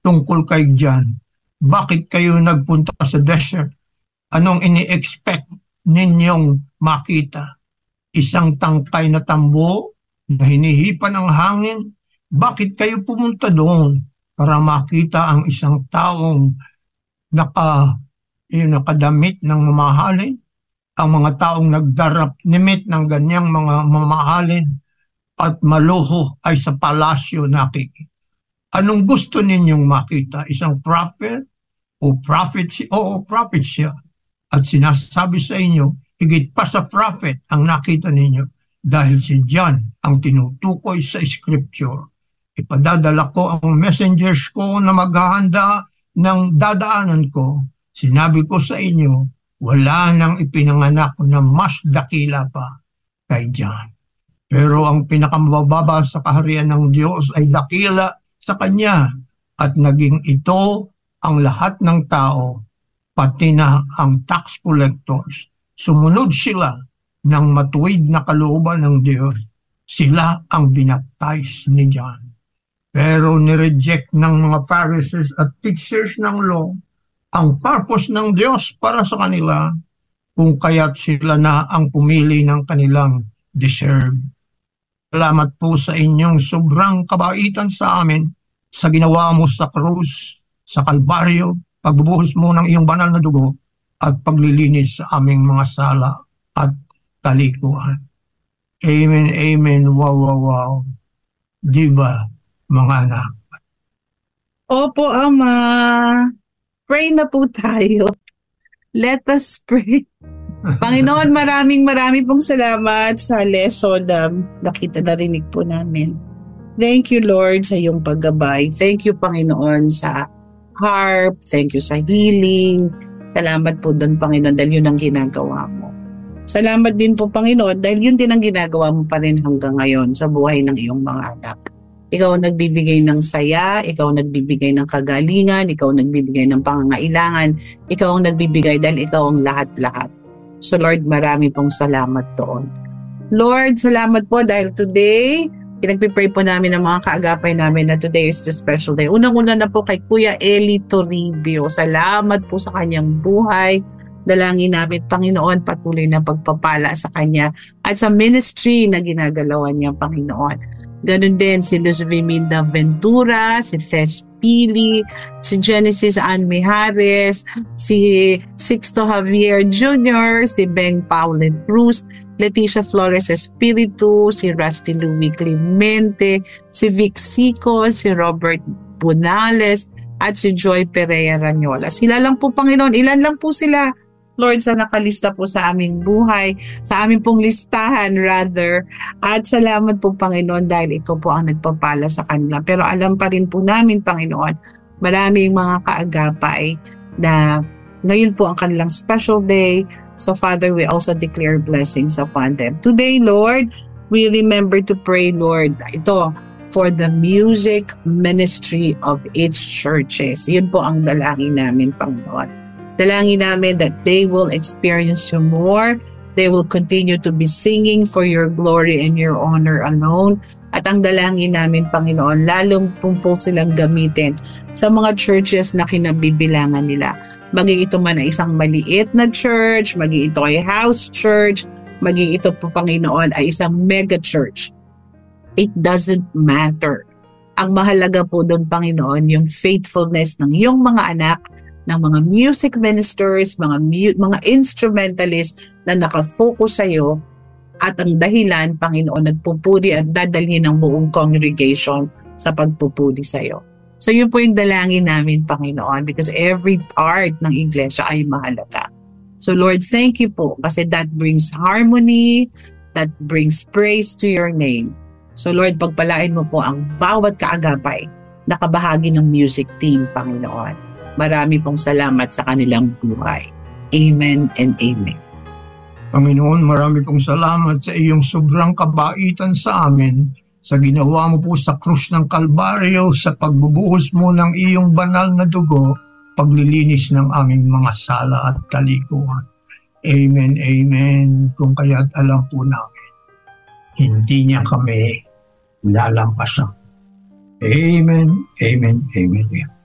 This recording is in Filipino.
tungkol kay John. Bakit kayo nagpunta sa desert? Anong ini-expect ninyong makita? Isang tangkay na tambo na hinihipan ng hangin? Bakit kayo pumunta doon para makita ang isang taong nakadamit ng mamahalin? Ang mga taong nagdarap-nimit ng ganyang mga mamahalin at maluho ay sa palasyo nakikita. Anong gusto ninyong makita? Isang prophet? O prophet siya? Oo, prophet siya. At sinasabi sa inyo, higit pa sa prophet ang nakita ninyo dahil si John ang tinutukoy sa scripture. Ipadadala ko ang messengers ko na maghahanda ng dadaanan ko. Sinabi ko sa inyo, wala nang ipinanganak na mas dakila pa kay John. Pero ang pinakamababa sa kaharian ng Diyos ay dakila sa Kanya at naging ito ang lahat ng tao, pati na ang tax collectors. Sumunod sila ng matuwid na kalooban ng Diyos. Sila ang binaptize ni John. Pero nireject ng mga Pharisees at teachers ng law ang purpose ng Diyos para sa kanila, kung kaya't sila na ang pumili ng kanilang deserve. Salamat po sa inyong sobrang kabaitan sa amin sa ginawa mo sa krus, sa Kalbaryo, pagbubuhos mo ng iyong banal na dugo at paglilinis sa aming mga sala at kalikuan. Amen, amen, wow, wow, wow. Di ba, mga anak? Opo, Ama. Pray na po tayo. Let us pray. Panginoon, maraming pong salamat sa lesson na nakita narinig po namin. Thank you, Lord, sa iyong paggabay. Thank you, Panginoon, sa harp. Thank you sa healing. Salamat po doon, Panginoon, dahil yun ang ginagawa mo. Salamat din po, Panginoon, dahil yun din ang ginagawa mo pa rin hanggang ngayon sa buhay ng iyong mga anak. Ikaw ang nagbibigay ng saya, ikaw ang nagbibigay ng kagalingan, ikaw ang nagbibigay ng pangangailangan, ikaw ang nagbibigay dahil ikaw ang lahat-lahat. So Lord, marami pong salamat doon. Lord, salamat po dahil today, pinagpipray po namin ang mga kaagapay namin na today is the special day. Unang-una na po kay Kuya Eli Toribio. Salamat po sa kanyang buhay. Dalangin namin, Panginoon, patuloy na pagpapala sa kanya at sa ministry na ginagalawan niya, Panginoon. Ganun din si Luz Viminda Ventura, si Tess Pili, si Genesis Ann Mijares, si Sixto Javier Jr., si Beng Pauline Cruz, Leticia Flores Espiritu, si Rusty Louie Clemente, si Vic Sico, si Robert Bunales, at si Joy Pereira Ranyola. Sila lang po, Panginoon. Ilan lang po sila, Lord, sa nakalista po sa aming buhay, sa aming pong listahan rather. At salamat po, Panginoon, dahil ikaw po ang nagpapala sa kanila. Pero alam pa rin po namin, Panginoon, maraming mga kaagapay na ngayon po ang kanilang special day. So, Father, we also declare blessings upon them. Today, Lord, we remember to pray, Lord, ito, for the music ministry of its churches. Yun po ang dalangin namin, Panginoon. Dalangin namin that they will experience you more. They will continue to be singing for your glory and your honor alone. At ang dalangin namin, Panginoon, lalong po silang gamitin sa mga churches na kinabibilangan nila. Maging ito man ay isang maliit na church, maging ito ay house church, maging ito po, Panginoon, ay isang mega church. It doesn't matter. Ang mahalaga po doon, Panginoon, yung faithfulness ng iyong mga anak, ng mga music ministers, mga instrumentalists na nakafocus sa iyo at ang dahilan, Panginoon, nagpupuri at dadalhin ng buong congregation sa pagpupuri sa iyo. So yun po yung dalangin namin, Panginoon, because every part ng iglesia ay mahalaga. So Lord, thank you po kasi that brings harmony, that brings praise to your name. So Lord, pagpalain mo po ang bawat kaagapay na kabahagi ng music team, Panginoon. Marami pong salamat sa kanilang buhay. Amen and amen. Panginoon, marami pong salamat sa iyong sobrang kabaitan sa amin, sa ginawa mo po sa krus ng Kalbaryo, sa pagbubuhos mo ng iyong banal na dugo, paglilinis ng aming mga sala at kalikuan. Amen, amen. Kung kaya't alam po namin, hindi niya kami lalampasan. Amen, amen, amen.